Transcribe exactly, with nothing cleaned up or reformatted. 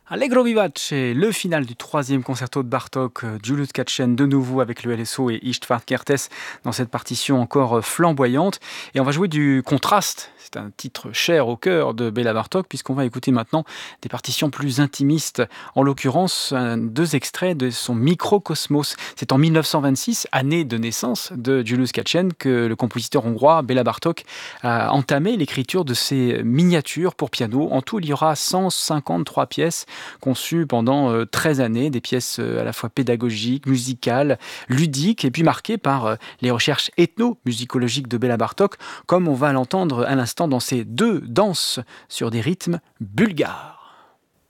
Allegro vivace, le final du troisième concerto de Bartók, euh, Julius Katchen de nouveau avec le L S O et István Kertész dans cette partition encore euh, flamboyante. Et on va jouer du contraste. C'est un titre cher au cœur de Béla Bartók puisqu'on va écouter maintenant des partitions plus intimistes. En l'occurrence, un- deux extraits de son Microcosmos. C'est en mille neuf cent vingt-six, année de naissance de Julius Katchen, que le compositeur hongrois Béla Bartók a entamé l'écriture de ces miniatures pour piano. En tout, il y aura cent cinquante-trois pièces conçues pendant euh, treize années, des pièces euh, à la fois pédagogiques, musicales, ludiques, et puis marquées par euh, les recherches ethno-musicologiques de Béla Bartók, comme on va l'entendre à l'instant dans ces deux danses sur des rythmes bulgares.